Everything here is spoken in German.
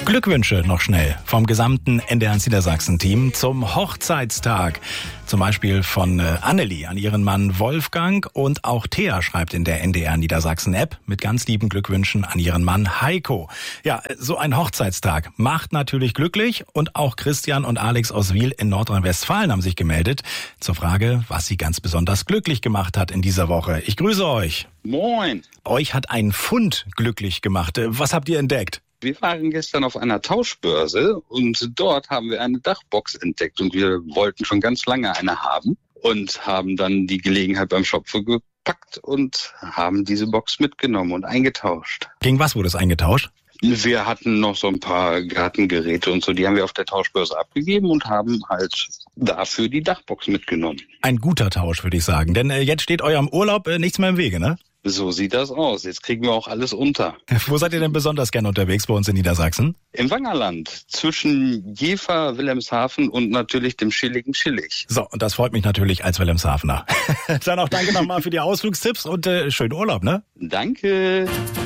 Glückwünsche noch schnell vom gesamten NDR Niedersachsen-Team zum Hochzeitstag. Zum Beispiel von Annelie an ihren Mann Wolfgang, und auch Thea schreibt in der NDR Niedersachsen-App mit ganz lieben Glückwünschen an ihren Mann Heiko. Ja, so ein Hochzeitstag macht natürlich glücklich, und auch Christian und Alex aus Wil in Nordrhein-Westfalen haben sich gemeldet zur Frage, was sie ganz besonders glücklich gemacht hat in dieser Woche. Ich grüße euch. Moin. Euch hat ein Fund glücklich gemacht. Was habt ihr entdeckt? Wir waren gestern auf einer Tauschbörse und dort haben wir eine Dachbox entdeckt, und wir wollten schon ganz lange eine haben und haben dann die Gelegenheit beim Schopfe gepackt und haben diese Box mitgenommen und eingetauscht. Gegen was wurde es eingetauscht? Wir hatten noch so ein paar Gartengeräte und so, die haben wir auf der Tauschbörse abgegeben und haben halt dafür die Dachbox mitgenommen. Ein guter Tausch, würde ich sagen, denn jetzt steht eurem Urlaub nichts mehr im Wege, ne? So sieht das aus. Jetzt kriegen wir auch alles unter. Wo seid ihr denn besonders gerne unterwegs bei uns in Niedersachsen? Im Wangerland, zwischen Jever, Wilhelmshaven und natürlich dem chilligen Schillig. So, und das freut mich natürlich als Wilhelmshavener. Dann auch danke nochmal für die Ausflugstipps und schönen Urlaub, ne? Danke.